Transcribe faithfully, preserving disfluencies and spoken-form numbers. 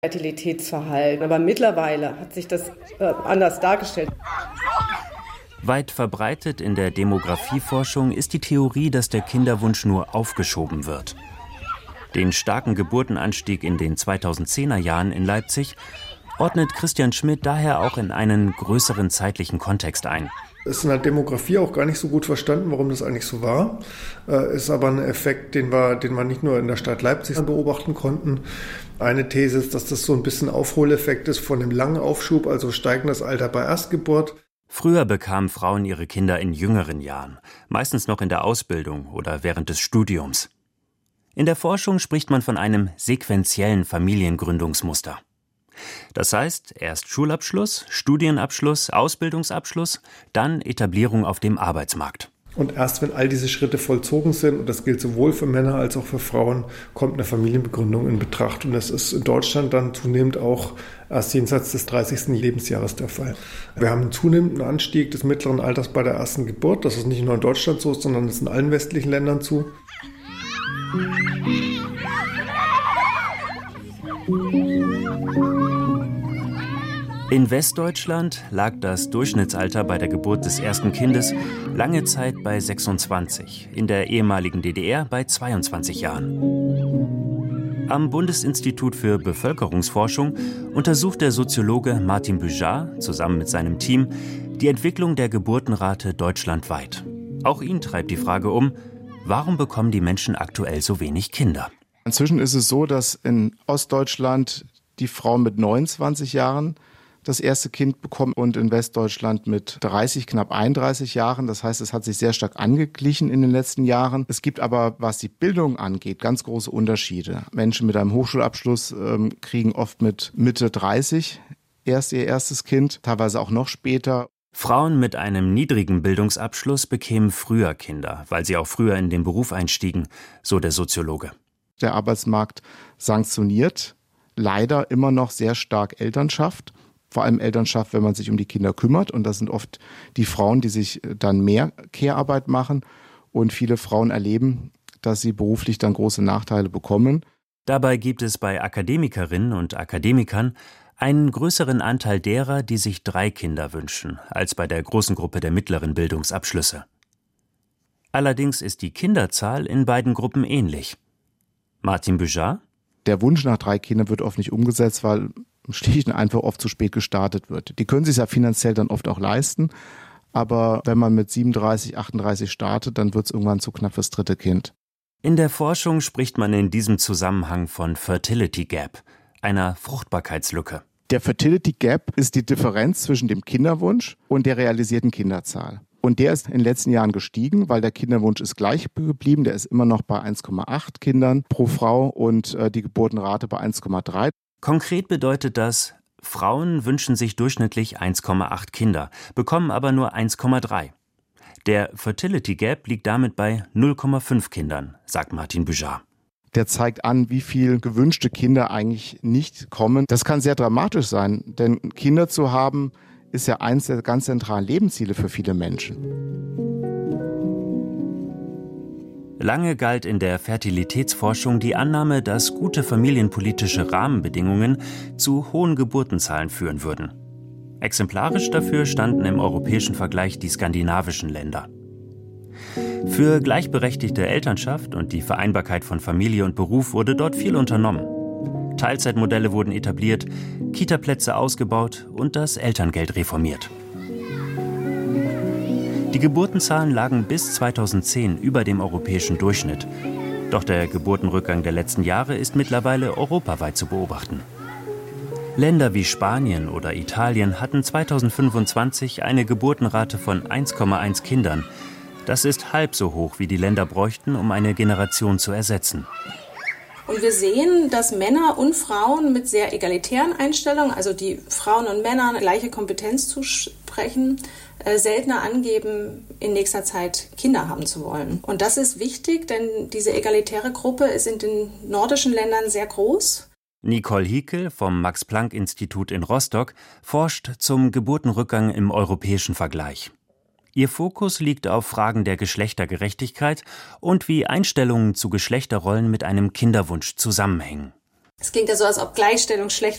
Fertilitätsverhalten. Aber mittlerweile hat sich das äh, anders dargestellt. Weit verbreitet in der Demografieforschung ist die Theorie, dass der Kinderwunsch nur aufgeschoben wird. Den starken Geburtenanstieg in den zweitausendzehner Jahren in Leipzig ordnet Christian Schmidt daher auch in einen größeren zeitlichen Kontext ein. Es ist in der Demografie auch gar nicht so gut verstanden, warum das eigentlich so war. Äh, ist aber ein Effekt, den wir, den wir nicht nur in der Stadt Leipzig beobachten konnten. Eine These ist, dass das so ein bisschen Aufholeffekt ist von einem langen Aufschub, also steigendes Alter bei Erstgeburt. Früher bekamen Frauen ihre Kinder in jüngeren Jahren, meistens noch in der Ausbildung oder während des Studiums. In der Forschung spricht man von einem sequentiellen Familiengründungsmuster. Das heißt, erst Schulabschluss, Studienabschluss, Ausbildungsabschluss, dann Etablierung auf dem Arbeitsmarkt. Und erst wenn all diese Schritte vollzogen sind, und das gilt sowohl für Männer als auch für Frauen, kommt eine Familienbegründung in Betracht. Und das ist in Deutschland dann zunehmend auch erst jenseits des dreißigsten Lebensjahres der Fall. Wir haben einen zunehmenden Anstieg des mittleren Alters bei der ersten Geburt. Das ist nicht nur in Deutschland so, sondern es ist in allen westlichen Ländern zu. In Westdeutschland lag das Durchschnittsalter bei der Geburt des ersten Kindes lange Zeit bei sechsundzwanzig, in der ehemaligen D D R bei zweiundzwanzig Jahren. Am Bundesinstitut für Bevölkerungsforschung untersucht der Soziologe Martin Bujar zusammen mit seinem Team die Entwicklung der Geburtenrate deutschlandweit. Auch ihn treibt die Frage um, warum bekommen die Menschen aktuell so wenig Kinder? Inzwischen ist es so, dass in Ostdeutschland die Frauen mit neunundzwanzig Jahren das erste Kind bekommen und in Westdeutschland mit dreißig, knapp einunddreißig Jahren. Das heißt, es hat sich sehr stark angeglichen in den letzten Jahren. Es gibt aber, was die Bildung angeht, ganz große Unterschiede. Menschen mit einem Hochschulabschluss ähm, kriegen oft mit Mitte dreißig erst ihr erstes Kind, teilweise auch noch später. Frauen mit einem niedrigen Bildungsabschluss bekämen früher Kinder, weil sie auch früher in den Beruf einstiegen, so der Soziologe. Der Arbeitsmarkt sanktioniert leider immer noch sehr stark Elternschaft. Vor allem Elternschaft, wenn man sich um die Kinder kümmert. Und das sind oft die Frauen, die sich dann mehr Care-Arbeit machen. Und viele Frauen erleben, dass sie beruflich dann große Nachteile bekommen. Dabei gibt es bei Akademikerinnen und Akademikern einen größeren Anteil derer, die sich drei Kinder wünschen, als bei der großen Gruppe der mittleren Bildungsabschlüsse. Allerdings ist die Kinderzahl in beiden Gruppen ähnlich. Martin Bujar? Der Wunsch nach drei Kindern wird oft nicht umgesetzt, weil schlicht und einfach oft zu spät gestartet wird. Die können sich ja finanziell dann oft auch leisten, aber wenn man mit siebenunddreißig, achtunddreißig startet, dann wird es irgendwann zu knapp fürs dritte Kind. In der Forschung spricht man in diesem Zusammenhang von Fertility Gap, einer Fruchtbarkeitslücke. Der Fertility Gap ist die Differenz zwischen dem Kinderwunsch und der realisierten Kinderzahl. Und der ist in den letzten Jahren gestiegen, weil der Kinderwunsch ist gleich geblieben. Der ist immer noch bei eins Komma acht Kindern pro Frau und äh, die Geburtenrate bei eins Komma drei. Konkret bedeutet das, Frauen wünschen sich durchschnittlich eins Komma acht Kinder, bekommen aber nur eins Komma drei. Der Fertility Gap liegt damit bei null Komma fünf Kindern, sagt Martin Bujar. Der zeigt an, wie viel gewünschte Kinder eigentlich nicht kommen. Das kann sehr dramatisch sein, denn Kinder zu haben, ist ja eines der ganz zentralen Lebensziele für viele Menschen. Lange galt in der Fertilitätsforschung die Annahme, dass gute familienpolitische Rahmenbedingungen zu hohen Geburtenzahlen führen würden. Exemplarisch dafür standen im europäischen Vergleich die skandinavischen Länder. Für gleichberechtigte Elternschaft und die Vereinbarkeit von Familie und Beruf wurde dort viel unternommen. Teilzeitmodelle wurden etabliert, Kitaplätze ausgebaut und das Elterngeld reformiert. Die Geburtenzahlen lagen bis zweitausendzehn über dem europäischen Durchschnitt. Doch der Geburtenrückgang der letzten Jahre ist mittlerweile europaweit zu beobachten. Länder wie Spanien oder Italien hatten zweitausendfünfundzwanzig eine Geburtenrate von eins Komma eins Kindern. Das ist halb so hoch, wie die Länder bräuchten, um eine Generation zu ersetzen. Und wir sehen, dass Männer und Frauen mit sehr egalitären Einstellungen, also die Frauen und Männern gleiche Kompetenz zusprechen, äh, seltener angeben, in nächster Zeit Kinder haben zu wollen. Und das ist wichtig, denn diese egalitäre Gruppe ist in den nordischen Ländern sehr groß. Nicole Hiekel vom Max-Planck-Institut in Rostock forscht zum Geburtenrückgang im europäischen Vergleich. Ihr Fokus liegt auf Fragen der Geschlechtergerechtigkeit und wie Einstellungen zu Geschlechterrollen mit einem Kinderwunsch zusammenhängen. Es klingt ja so, als ob Gleichstellung schlecht